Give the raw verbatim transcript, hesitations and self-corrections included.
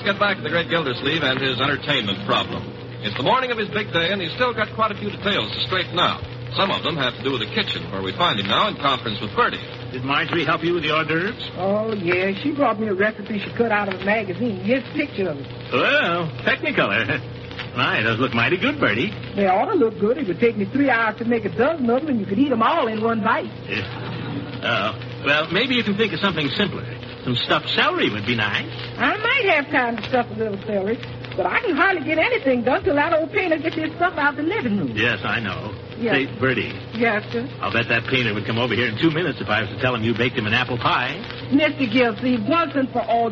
get back to the great Gildersleeve and his entertainment problem. It's the morning of his big day, and he's still got quite a few details to straighten out. Some of them have to do with the kitchen, where we find him now in conference with Bertie. Did Marjorie help you with the hors d'oeuvres? Oh, yeah. She brought me a recipe she cut out of a magazine. Here's a picture of it. Well, Technicolor. My, those look mighty good, Bertie. They ought to look good. It would take me three hours to make a dozen of them, and you could eat them all in one bite. Yeah. Oh, well, maybe you can think of something simpler. Some stuffed celery would be nice. I might have time to stuff a little celery, but I can hardly get anything done till that old painter gets his stuff out the living room. Yes, I know. Yes. Say, Bertie. Yes, sir? I'll bet that painter would come over here in two minutes if I was to tell him you baked him an apple pie. Mister Gilsey, once and for all,